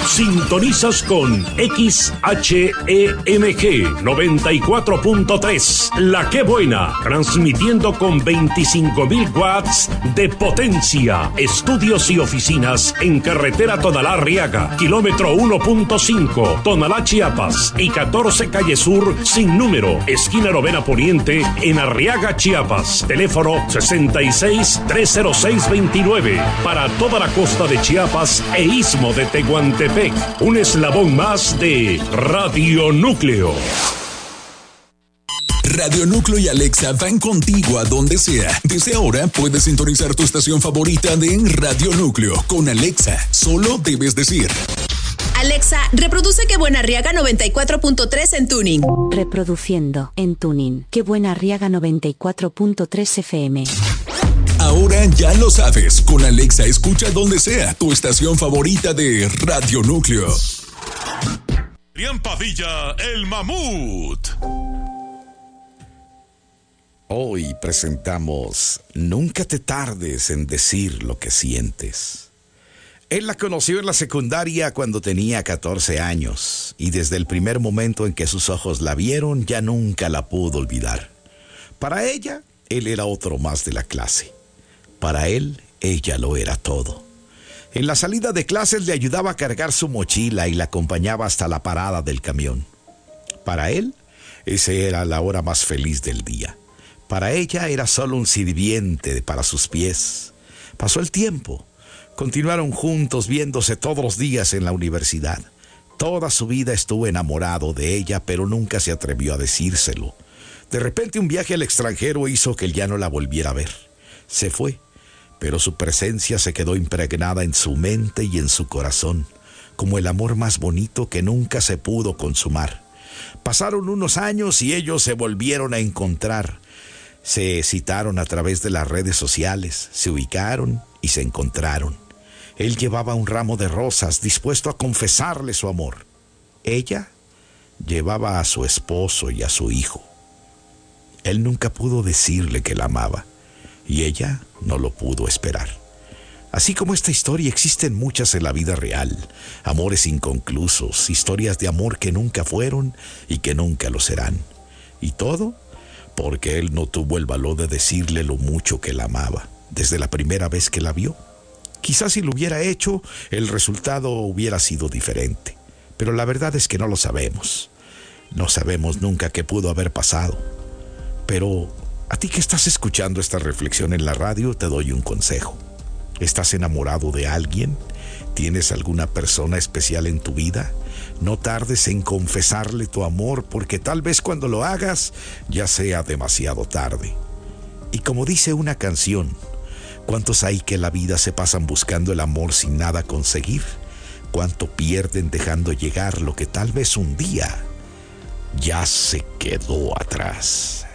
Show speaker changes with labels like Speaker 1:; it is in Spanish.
Speaker 1: Sintonizas con XHEMG 94.3, La Qué Buena, transmitiendo con 25.000 watts de potencia. Estudios y oficinas en carretera Tonalá-Arriaga, kilómetro 1.5, Tonalá, Chiapas, y 14 Calle Sur, sin número, esquina Novena Poniente, en Arriaga, Chiapas. Teléfono 66-306-29, para toda la costa de Chiapas e istmo de Tehuantepec. Un eslabón más de Radio Núcleo.
Speaker 2: Radio Núcleo y Alexa van contigo a donde sea. Desde ahora puedes sintonizar tu estación favorita de Radio Núcleo con Alexa. Solo debes decir:
Speaker 3: Alexa, reproduce Qué Buena Arriaga 94.3 en tuning.
Speaker 4: Reproduciendo en tuning Qué Buena Arriaga 94.3 FM.
Speaker 2: Ahora ya lo sabes, con Alexa escucha donde sea tu estación favorita de Radio Núcleo.
Speaker 5: Adrián Padilla, el mamut.
Speaker 6: Hoy presentamos Nunca te tardes en decir lo que sientes. Él la conoció en la secundaria cuando tenía 14 años y desde el primer momento en que sus ojos la vieron ya nunca la pudo olvidar. Para ella, él era otro más de la clase. Para él, ella lo era todo. En la salida de clases le ayudaba a cargar su mochila y la acompañaba hasta la parada del camión. Para él, esa era la hora más feliz del día. Para ella era solo un sirviente para sus pies. Pasó el tiempo. Continuaron juntos viéndose todos los días en la universidad. Toda su vida estuvo enamorado de ella, pero nunca se atrevió a decírselo. De repente un viaje al extranjero hizo que él ya no la volviera a ver. Se fue. Pero su presencia se quedó impregnada en su mente y en su corazón, como el amor más bonito que nunca se pudo consumar. Pasaron unos años y ellos se volvieron a encontrar. Se citaron a través de las redes sociales, se ubicaron y se encontraron. Él llevaba un ramo de rosas dispuesto a confesarle su amor. Ella llevaba a su esposo y a su hijo. Él nunca pudo decirle que la amaba. Y ella no lo pudo esperar. Así como esta historia, existen muchas en la vida real. Amores inconclusos, historias de amor que nunca fueron y que nunca lo serán. Y todo porque él no tuvo el valor de decirle lo mucho que la amaba desde la primera vez que la vio. Quizás si lo hubiera hecho, el resultado hubiera sido diferente. Pero la verdad es que no lo sabemos. No sabemos nunca qué pudo haber pasado. Pero a ti que estás escuchando esta reflexión en la radio, te doy un consejo. ¿Estás enamorado de alguien? ¿Tienes alguna persona especial en tu vida? No tardes en confesarle tu amor, porque tal vez cuando lo hagas ya sea demasiado tarde. Y como dice una canción, ¿cuántos hay que en la vida se pasan buscando el amor sin nada conseguir? ¿Cuánto pierden dejando llegar lo que tal vez un día ya se quedó atrás?